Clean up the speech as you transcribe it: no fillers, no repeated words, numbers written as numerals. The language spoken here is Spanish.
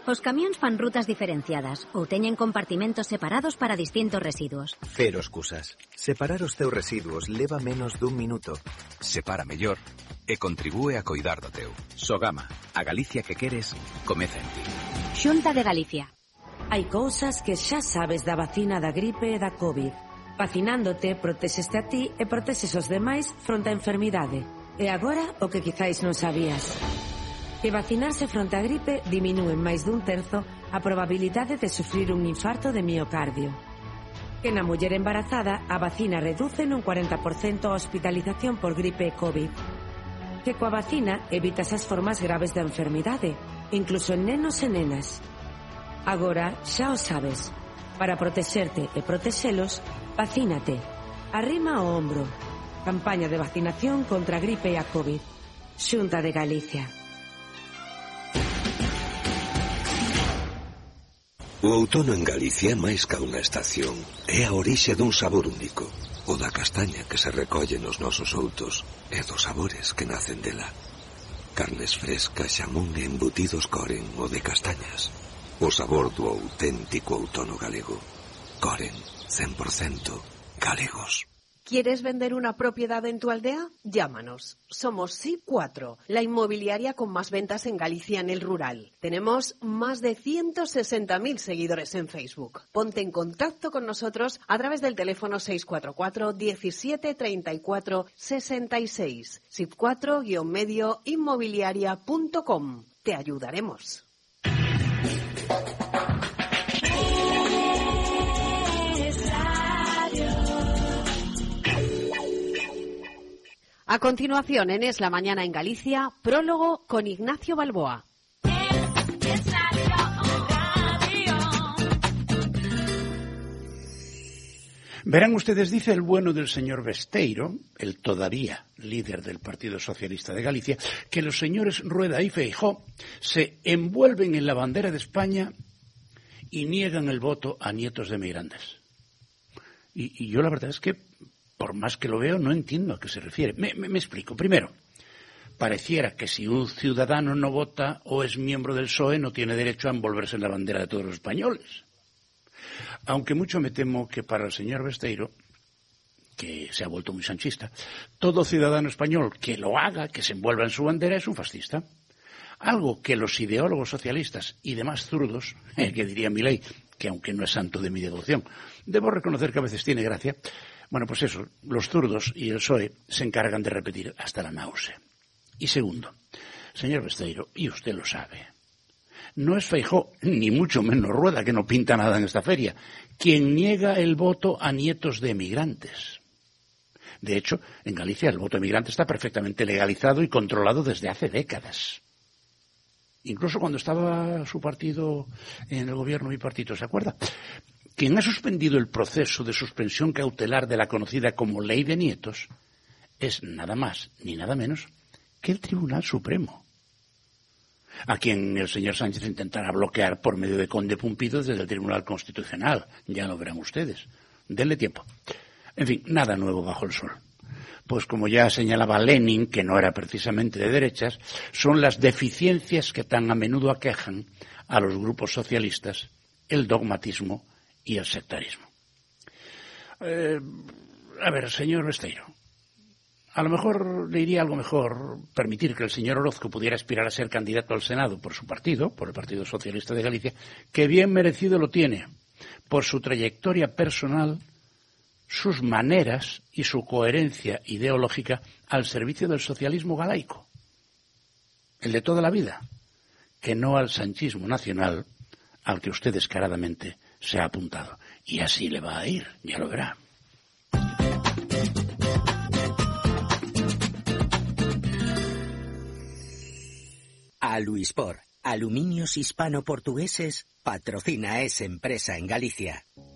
Os camións fan rutas diferenciadas ou teñen compartimentos separados para distintos residuos. Cero excusas. Separar os teus residuos leva menos dun minuto. Separa mellor e contribúe a coidar do teu. Sogama, a Galicia que queres, comeza en ti. Xunta de Galicia. Hai cousas que xa sabes da vacina da gripe e da COVID. Vacinándote, protexeste a ti e protexes os demais fronte á enfermidade. E agora, o que quizáis non sabías. Que vacinarse fronte á gripe diminúe en máis dun terzo a probabilidade de sufrir un infarto de miocardio. Que na muller embarazada a vacina reduce nun 40% a hospitalización por gripe e COVID. Que coa vacina evitas as formas graves da enfermidade, incluso en nenos e nenas. Agora xa o sabes. Para protexerte e protexelos, vacínate. Arrima o ombro. Campaña de vacinación contra a gripe e a COVID. Xunta de Galicia. O outono en Galicia é máis ca unha estación. É a orixe dun sabor único. O da castaña que se recolle nos nosos outos e dos sabores que nacen dela. Carnes frescas, xamón e embutidos Coren, o de castañas. O sabor do auténtico outono galego. Coren, 100% galegos. ¿Quieres vender una propiedad en tu aldea? Llámanos. Somos SIP4, la inmobiliaria con más ventas en Galicia en el rural. Tenemos más de 160.000 seguidores en Facebook. Ponte en contacto con nosotros a través del teléfono 644 17 34 66. SIP4-medio inmobiliaria.com. Te ayudaremos. A continuación, en Es la Mañana en Galicia, prólogo con Ignacio Balboa. Verán ustedes, dice el bueno del señor Besteiro, el todavía líder del Partido Socialista de Galicia, que los señores Rueda y Feijóo se envuelven en la bandera de España y niegan el voto a nietos de emigrantes. Y yo la verdad es que, por más que lo veo, no entiendo a qué se refiere. Me explico. Primero, pareciera que si un ciudadano no vota o es miembro del PSOE no tiene derecho a envolverse en la bandera de todos los españoles. Aunque mucho me temo que para el señor Besteiro, que se ha vuelto muy sanchista, todo ciudadano español que lo haga, que se envuelva en su bandera, es un fascista. Algo que los ideólogos socialistas y demás zurdos, que diría Milei, que aunque no es santo de mi devoción, debo reconocer que a veces tiene gracia. Bueno, pues eso, los zurdos y el PSOE se encargan de repetir hasta la náusea. Y segundo, señor Besteiro, y usted lo sabe, no es Feijóo, ni mucho menos Rueda, que no pinta nada en esta feria, quien niega el voto a nietos de emigrantes. De hecho, en Galicia el voto emigrante está perfectamente legalizado y controlado desde hace décadas. Incluso cuando estaba su partido en el gobierno bipartito, ¿se acuerda? Quien ha suspendido el proceso de suspensión cautelar de la conocida como Ley de Nietos es nada más ni nada menos que el Tribunal Supremo, a quien el señor Sánchez intentará bloquear por medio de Conde Pumpido desde el Tribunal Constitucional. Ya lo verán ustedes. Denle tiempo. En fin, nada nuevo bajo el sol. Pues como ya señalaba Lenin, que no era precisamente de derechas, son las deficiencias que tan a menudo aquejan a los grupos socialistas, el dogmatismo y el sectarismo. A ver, señor Besteiro, a lo mejor le iría algo mejor permitir que el señor Orozco pudiera aspirar a ser candidato al Senado por su partido, por el Partido Socialista de Galicia, que bien merecido lo tiene, por su trayectoria personal, sus maneras y su coherencia ideológica al servicio del socialismo galaico, el de toda la vida, que no al sanchismo nacional al que usted descaradamente se ha apuntado. Y así le va a ir, ya lo verá. Aluispor, Aluminios Hispano-Portugueses, patrocina esa empresa en Galicia.